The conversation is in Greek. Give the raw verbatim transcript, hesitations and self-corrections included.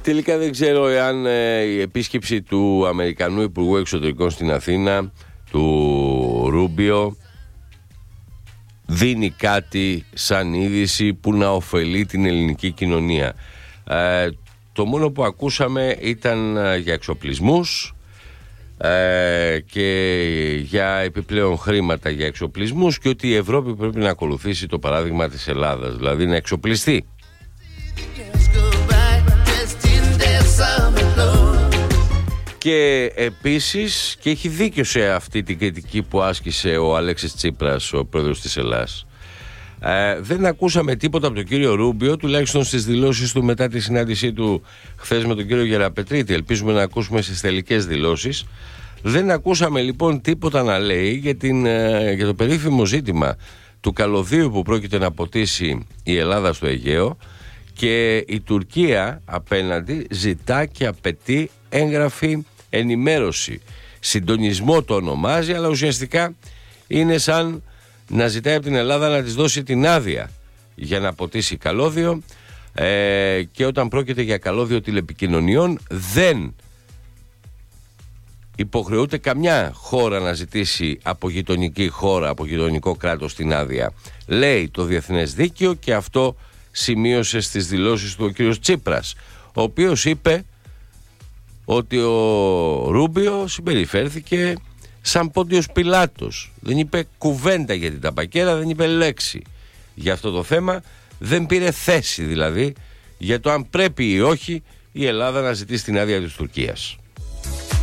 Τελικά δεν ξέρω εάν ε, η επίσκεψη του Αμερικανού Υπουργού Εξωτερικών στην Αθήνα, του Ρούμπιο, δίνει κάτι σαν είδηση που να ωφελεί την ελληνική κοινωνία. Ε, το μόνο που ακούσαμε ήταν για εξοπλισμούς ε, και για επιπλέον χρήματα για εξοπλισμούς και ότι η Ευρώπη πρέπει να ακολουθήσει το παράδειγμα της Ελλάδας, δηλαδή να εξοπλιστεί. Και επίσης, και έχει δίκιο σε αυτή την κριτική που άσκησε ο Αλέξης Τσίπρας, ο πρόεδρος της Ελλάδας, ε, δεν ακούσαμε τίποτα από τον κύριο Ρούμπιο, τουλάχιστον στις δηλώσεις του μετά τη συνάντησή του χθες με τον κύριο Γεραπετρίτη. Ελπίζουμε να ακούσουμε στις τελικές δηλώσεις. Δεν ακούσαμε λοιπόν τίποτα να λέει για, την, ε, για το περίφημο ζήτημα του καλωδίου που πρόκειται να ποτίσει η Ελλάδα στο Αιγαίο, και η Τουρκία απέναντι ζητά και απαιτεί έγγραφη ενημέρωση. Συντονισμό το ονομάζει, αλλά ουσιαστικά είναι σαν να ζητάει από την Ελλάδα να της δώσει την άδεια για να ποτίσει καλώδιο, ε, και όταν πρόκειται για καλώδιο τηλεπικοινωνιών δεν υποχρεούται καμιά χώρα να ζητήσει από γειτονική χώρα, από γειτονικό κράτος την άδεια. Λέει το διεθνές δίκαιο, και αυτό σημείωσε στις δηλώσεις του ο κύριος Τσίπρας, ο οποίος είπε ότι ο Ρούμπιο συμπεριφέρθηκε σαν Πόντιος Πιλάτος. Δεν είπε κουβέντα για την ταπακέρα, δεν είπε λέξη για αυτό το θέμα, δεν πήρε θέση δηλαδή για το αν πρέπει ή όχι η Ελλάδα να ζητήσει την άδεια της Τουρκίας.